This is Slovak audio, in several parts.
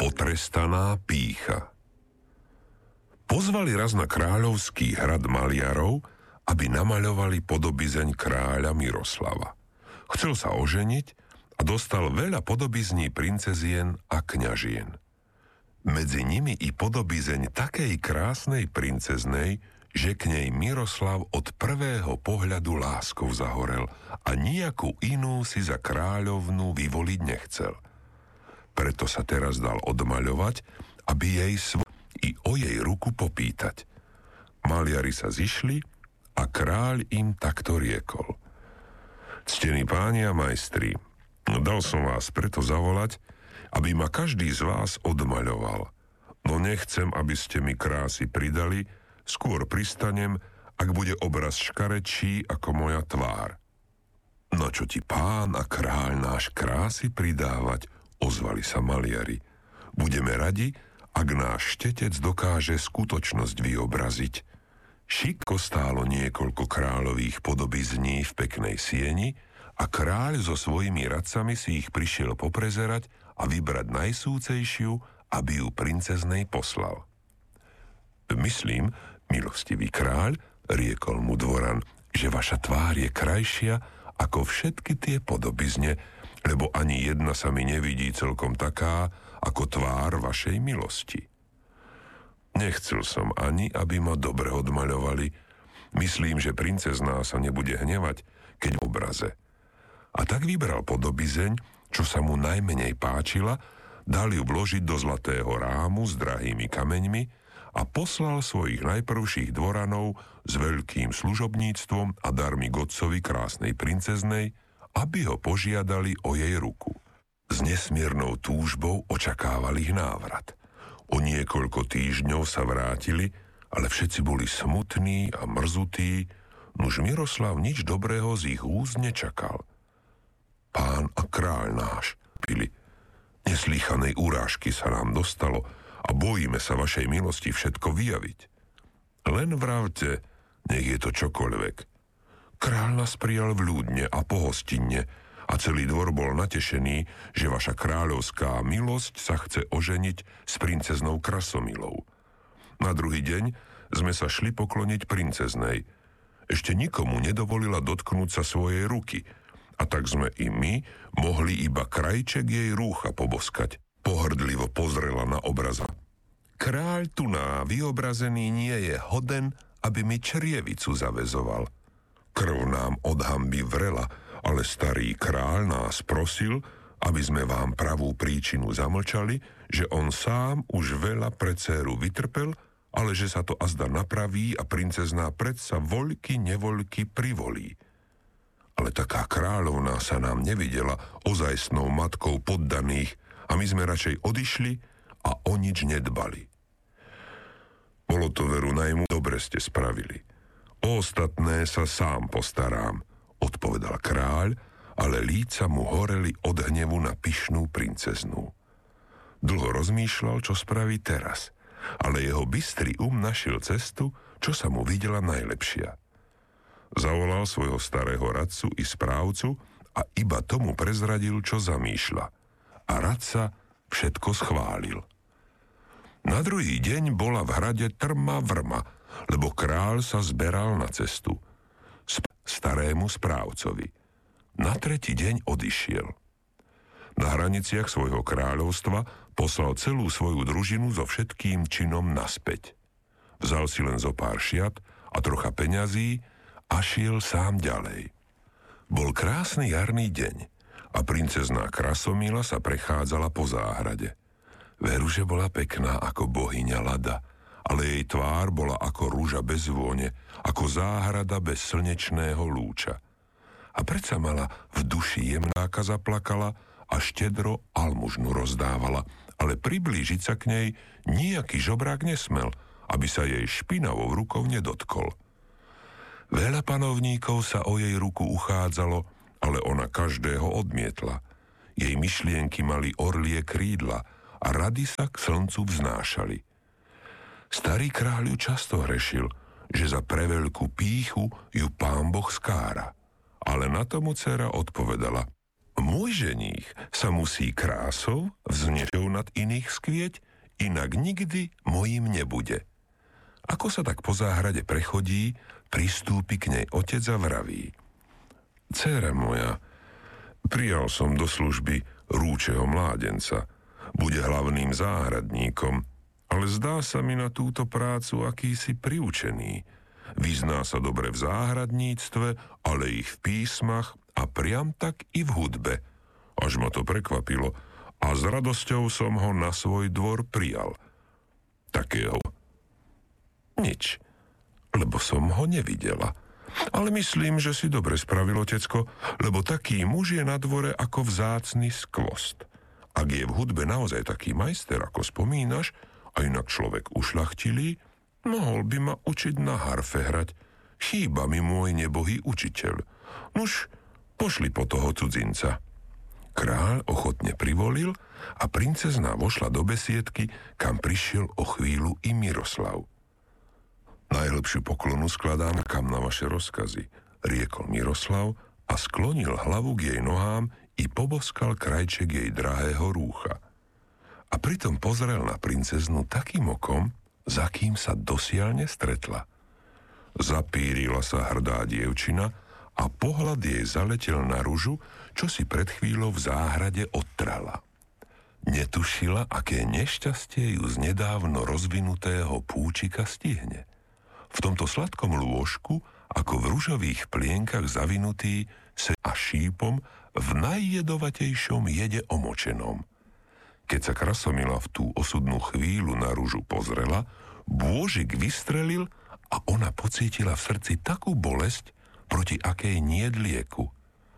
Potrestaná pýcha. Pozvali raz na kráľovský hrad maliarov, aby namaľovali podobizeň kráľa Miroslava. Chcel sa oženiť a dostal veľa podobizní princezien a kňažien. Medzi nimi i podobizeň takej krásnej princeznej, že k nej Miroslav od prvého pohľadu láskou zahorel a nijakú inú si za kráľovnú vyvoliť nechcel. Preto sa teraz dal odmaľovať, aby jej i o jej ruku popýtať. Maliari sa zišli a kráľ im takto riekol. Ctení páni a majstri, dal som vás preto zavolať, aby ma každý z vás odmaľoval. No nechcem, aby ste mi krásy pridali, skôr pristanem, ak bude obraz škarečí ako moja tvár. No čo ti pán a kráľ náš krásy pridávať, ozvali sa maliari. Budeme radi, ak náš štetec dokáže skutočnosť vyobraziť. Šiko stálo niekoľko kráľových podobizní v peknej sieni a kráľ so svojimi radcami si ich prišiel poprezerať a vybrať najsúcejšiu, aby ju princeznej poslal. Myslím, milostivý kráľ, riekol mu dvoran, že vaša tvár je krajšia ako všetky tie podobizne, lebo ani jedna sa mi nevidí celkom taká, ako tvár vašej milosti. Nechcel som ani, aby ma dobre odmaľovali. Myslím, že princezná sa nebude hnevať, keď v obraze. A tak vybral podobizeň, čo sa mu najmenej páčila, dal ju vložiť do zlatého rámu s drahými kameňmi a poslal svojich najprvších dvoranov s veľkým služobníctvom a darmi godcovi krásnej princeznej, aby ho požiadali o jej ruku. S nesmiernou túžbou očakávali ich návrat. O niekoľko týždňov sa vrátili, ale všetci boli smutní a mrzutí, nuž Miroslav nič dobrého z ich úst nečakal. Pán a kráľ náš, pili, neslýchanej urážky sa nám dostalo a bojíme sa vašej milosti všetko vyjaviť. Len vravte, nech je to čokoľvek. Kráľ nás prijal vľúdne a pohostinne a celý dvor bol natešený, že vaša kráľovská milosť sa chce oženiť s princeznou Krasomilou. Na druhý deň sme sa šli pokloniť princeznej. Ešte nikomu nedovolila dotknúť sa svojej ruky, a tak sme i my mohli iba krajček jej rúcha poboskať. Pohrdlivo pozrela na obraza. Kráľ tuná vyobrazený nie je hoden, aby mi črievicu zaväzoval. Krv nám od hanby vrela, ale starý kráľ nás prosil, aby sme vám pravú príčinu zamlčali, že on sám už veľa pre dcéru vytrpel, ale že sa to azda napraví a princezná predsa voľky nevoľky privolí. Ale taká kráľovná sa nám nevidela ozajstnou matkou poddaných a my sme radšej odišli a o nič nedbali. Bolo to veru najmu, dobre ste spravili. O ostatné sa sám postarám, odpovedal kráľ, ale líca mu horeli od hnevu na pyšnú princeznú. Dlho rozmýšľal, čo spraví teraz, ale jeho bystrý našiel cestu, čo sa mu videla najlepšia. Zavolal svojho starého radcu i správcu a iba tomu prezradil, čo zamýšľa. A radca všetko schválil. Na druhý deň bola v hrade trma vrma, lebo kráľ sa zberal na cestu. Starému správcovi. Na tretí deň odišiel. Na hraniciach svojho kráľovstva poslal celú svoju družinu so všetkým činom naspäť. Vzal si len zo pár šiat a trocha peňazí a šiel sám ďalej. Bol krásny jarný deň a princezná Krasomila sa prechádzala po záhrade. Veru, že bola pekná ako bohyňa Lada, ale jej tvár bola ako rúža bez vône, ako záhrada bez slnečného lúča. A predsa mala v duši jemnáka zaplakala a štedro almužnu rozdávala, ale priblížiť sa k nej nijaký žobrák nesmel, aby sa jej špinavou rukou nedotkol. Veľa panovníkov sa o jej ruku uchádzalo, ale ona každého odmietla. Jej myšlienky mali orlie krídla a rady sa k slncu vznášali. Starý kráľ ju často hrešil, že za preveľkú pýchu ju pán Boh skára. Ale na tomu dcera odpovedala: Môj ženích sa musí krásou vznešou nad iných skvieť, inak nikdy mojím nebude. Ako sa tak po záhrade prechodí, pristúpi k nej otec a vraví: Dcéra moja, prijal som do služby rúčeho mládenca, bude hlavným záhradníkom, ale zdá sa mi na túto prácu akýsi priučený. Vyzná sa dobre v záhradníctve, ale ich v písmach a priam tak i v hudbe. Až ma to prekvapilo a s radosťou som ho na svoj dvor prijal. Takého nič, lebo som ho nevidela. Ale myslím, že si dobre spravil, otecko, lebo taký muž je na dvore ako vzácny skvost. Ak je v hudbe naozaj taký majster, ako spomínaš, a inak človek ušľachtilý, mohol by ma učiť na harfe hrať. Chýba mi môj nebohý učiteľ. Nuž, pošli po toho cudzinca. Kráľ ochotne privolil a princezná vošla do besiedky, kam prišiel o chvíľu i Miroslav. Najhlbšiu poklonu skladám kam na vaše rozkazy, riekol Miroslav a sklonil hlavu k jej nohám i poboskal krajček jej drahého rúcha. A pritom pozrel na princeznu takým okom, za kým sa dosiaľ nestretla. Zapírila sa hrdá dievčina a pohľad jej zaletel na ružu, čo si pred chvíľou v záhrade odtrala. Netušila, aké nešťastie ju z nedávno rozvinutého púčika stihne. V tomto sladkom lôžku, ako v ružových plienkach zavinutý, a šípom v najjedovatejšom jede omočenom. Keď sa Krasomila v tú osudnú chvíľu na ružu pozrela, bôžik vystrelil a ona pocítila v srdci takú bolesť, proti akej niet lieku.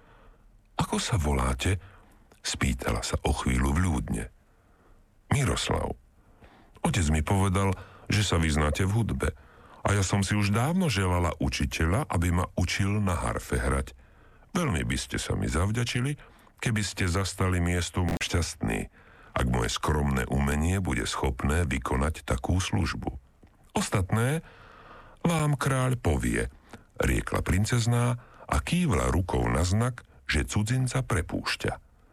Ako sa voláte? Spýtala sa o chvíľu vľúdne. Miroslav. Otec mi povedal, že sa vyznáte v hudbe a ja som si už dávno želala učiteľa, aby ma učil na harfe hrať. Veľmi by ste sa mi zavďačili, keby ste zastali miesto šťastný, ak moje skromné umenie bude schopné vykonať takú službu. Ostatné vám kráľ povie, riekla princezná a kývla rukou na znak, že cudzinca prepúšťa.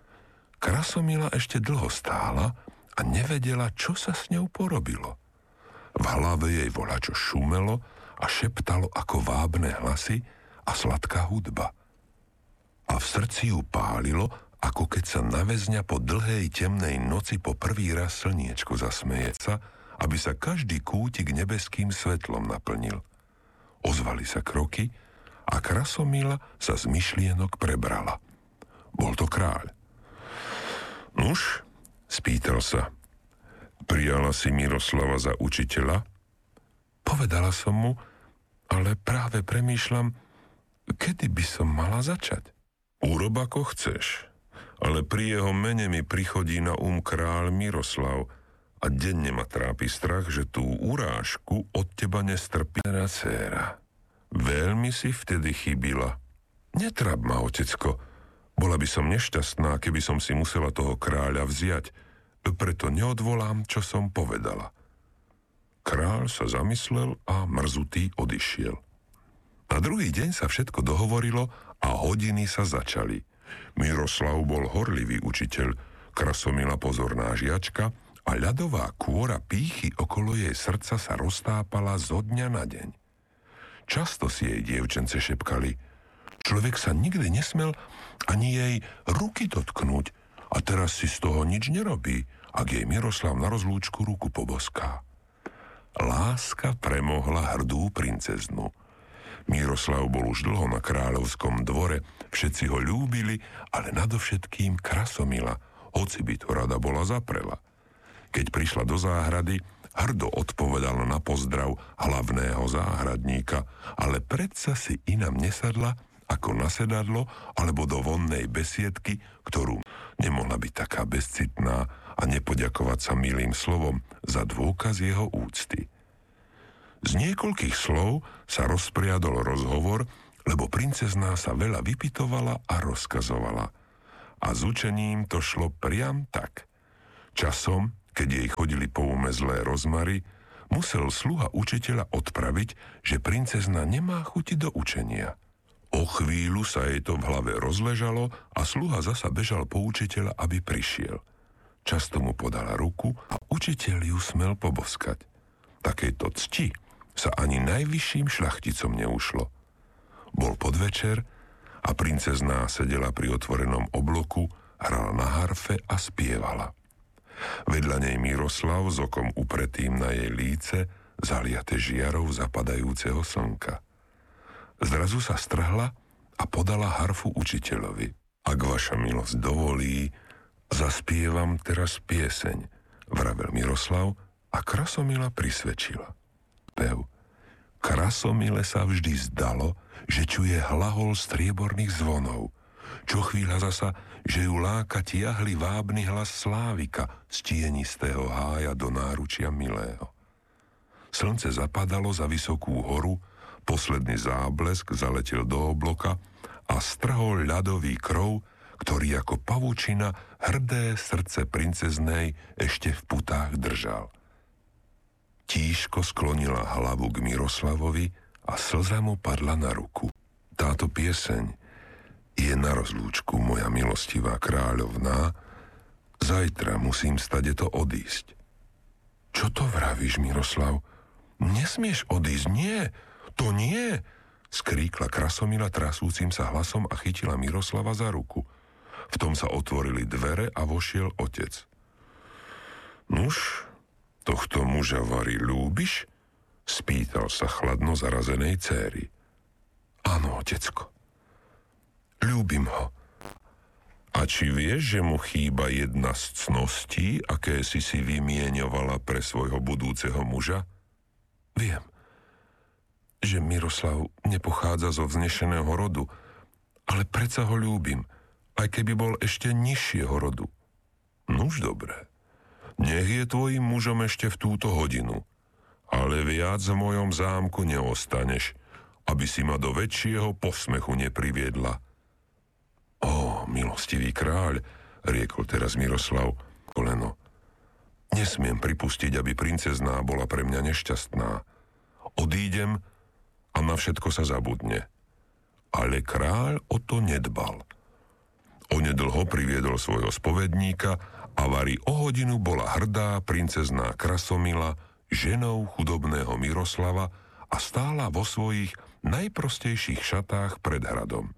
Krasomila ešte dlho stála a nevedela, čo sa s ňou porobilo. V hlave jej volačo šumelo a šeptalo ako vábne hlasy a sladká hudba. A v srdci ju pálilo, ako keď sa na väzňa po dlhej temnej noci po prvý raz slniečko zasmeje sa, aby sa každý kútik nebeským svetlom naplnil. Ozvali sa kroky a Krasomila sa z myšlienok prebrala. Bol to kráľ. Nuž, spýtal sa, prijala si Miroslava za učiteľa? Povedala som mu, ale práve premýšľam, kedy by som mala začať. Urob ako chceš, ale pri jeho mene mi prichodí na kráľ Miroslav a denne ma trápi strach, že tú urážku od teba nestrpí dcéra. Veľmi si vtedy chybila. Netráp ma, otecko, bola by som nešťastná, keby som si musela toho kráľa vziať, preto neodvolám, čo som povedala. Kráľ sa zamyslel a mrzutý odišiel. Na druhý deň sa všetko dohovorilo a hodiny sa začali. Miroslav bol horlivý učiteľ, Krasomila pozorná žiačka a ľadová kôra pýchy okolo jej srdca sa roztápala zo dňa na deň. Často si jej dievčence šepkali, človek sa nikdy nesmel ani jej ruky dotknúť a teraz si z toho nič nerobí, ak jej Miroslav na rozlúčku ruku poboská. Láska premohla hrdú princeznu. Miroslav bol už dlho na kráľovskom dvore, všetci ho ľúbili, ale nadovšetkým Krasomila, hoci by to rada bola zaprela. Keď prišla do záhrady, hrdo odpovedala na pozdrav hlavného záhradníka, ale predsa si inam nesadla ako na sedadlo alebo do vonnej besiedky, ktorú nemohla byť taká bezcitná a nepoďakovať sa milým slovom za dôkaz jeho úcty. Z niekoľkých slov sa rozpriadol rozhovor, lebo princezná sa veľa vypytovala a rozkazovala. A s učením to šlo priam tak. Časom, keď jej chodili po ume zlé rozmary, musel sluha učiteľa odpraviť, že princezna nemá chuti do učenia. O chvíľu sa jej to v hlave rozležalo a sluha zasa bežal po učiteľa, aby prišiel. Často mu podala ruku a učiteľ ju smel poboskať. Takejto cti sa ani najvyšším šľachticom neušlo. Bol podvečer a princezná sedela pri otvorenom obloku, hrala na harfe a spievala. Vedľa nej Miroslav s okom upretým na jej líce, zaliate žiarou zapadajúceho slnka. Zrazu sa strhla a podala harfu učiteľovi. Ak vaša milosť dovolí, zaspievam teraz pieseň, vravel Miroslav a Krasomila prisvedčila. Pev. Krasomile sa vždy zdalo, že čuje hlahol strieborných zvonov. Čo chvíľa zasa, že ju láka tiahli vábny hlas Slávika z tienistého hája do náručia milého. Slnce zapadalo za vysokú horu, posledný záblesk zaletel do obloka a strhol ľadový krov, ktorý ako pavučina hrdé srdce princeznej ešte v putách držal. Tížko sklonila hlavu k Miroslavovi a slza mu padla na ruku. Táto pieseň je na rozlúčku, moja milostivá kráľovná. Zajtra musím stadeto odísť. Čo to vravíš, Miroslav? Nesmieš odísť, nie, to nie, skríkla Krasomila trasúcim sa hlasom a chytila Miroslava za ruku. V tom sa otvorili dvere a vošiel otec. Nuž, tohto muža vari ľúbiš? Spýtal sa chladno zarazenej céry. Áno, otecko. Ľúbim ho. A či vieš, že mu chýba jedna z cností, aké si vymieňovala pre svojho budúceho muža? Viem, že Miroslav nepochádza zo vznešeného rodu, ale predsa ho ľúbim, aj keby bol ešte nižšieho rodu. Nuž dobre, nech je tvojim mužom ešte v túto hodinu, ale viac v mojom zámku neostaneš, aby si ma do väčšieho posmechu nepriviedla. Ó, milostivý kráľ, riekol teraz Miroslav koleno. Nesmiem pripustiť, aby princezná bola pre mňa nešťastná. Odídem a na všetko sa zabudne. Ale kráľ o to nedbal. Onedlho priviedol svojho spovedníka a vari o hodinu bola hrdá princezná Krasomila ženou chudobného Miroslava a stála vo svojich najprostejších šatách pred hradom.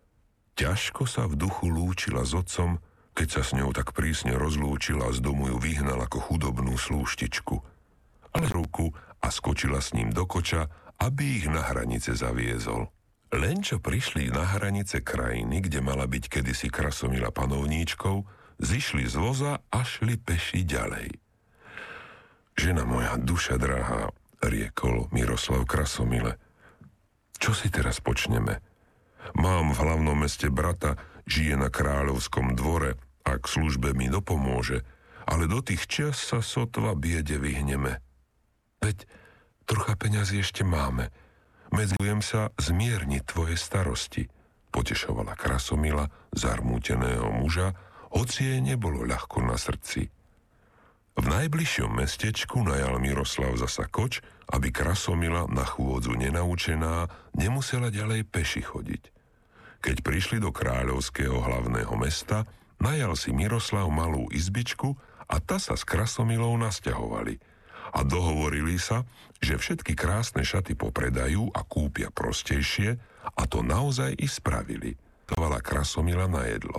Ťažko sa v duchu lúčila s otcom, keď sa s ňou tak prísne rozlúčila a z domu ju vyhnal ako chudobnú slúštičku. Ale ruku a skočila s ním do koča, aby ich na hranice zaviezol. Len čo prišli na hranice krajiny, kde mala byť kedysi Krasomila panovníčkou, zišli z voza a šli peši ďalej. Žena moja, duša drahá, riekol Miroslav Krasomile. Čo si teraz počneme? Mám v hlavnom meste brata, žije na kráľovskom dvore, ak službe mi dopomôže, ale do tých čias sa sotva biede vyhneme. Veď trocha peňazí ešte máme. Medzujem sa zmierniť tvoje starosti, potešovala Krasomila zarmúteného muža, hoci jej nebolo ľahko na srdci. V najbližšom mestečku najal Miroslav zasa koč, aby Krasomila na chôdzu nenaučená nemusela ďalej peši chodiť. Keď prišli do kráľovského hlavného mesta, najal si Miroslav malú izbičku a ta sa s Krasomilou nasťahovali a dohovorili sa, že všetky krásne šaty popredajú a kúpia prostejšie a to naozaj i spravili. Tovala Krasomila na jedlo.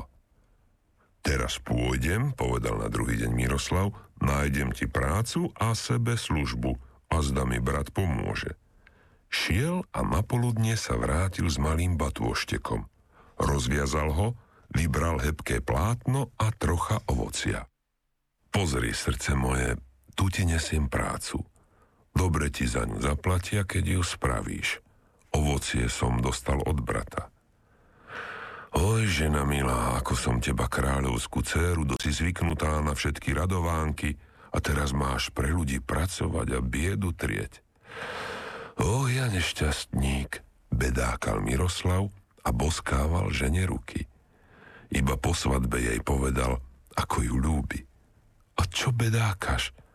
Teraz pôjdem, povedal na druhý deň Miroslav, nájdem ti prácu a sebe službu a zda mi brat pomôže. Šiel a napoludne sa vrátil s malým batôštekom. Rozviazal ho, vybral hebké plátno a trocha ovocia. Pozri, srdce moje, tu ti nesiem prácu. Dobre ti za ňu zaplatia, keď ju spravíš. Ovocie som dostal od brata. Oj, žena milá, ako som teba kráľovskú dcéru, si zvyknutá na všetky radovánky a teraz máš pre ľudí pracovať a biedu trieť. Oj, ja nešťastník, bedákal Miroslav a boskával žene ruky. Iba po svadbe jej povedal, ako ju ľúbi. A čo bedákaš?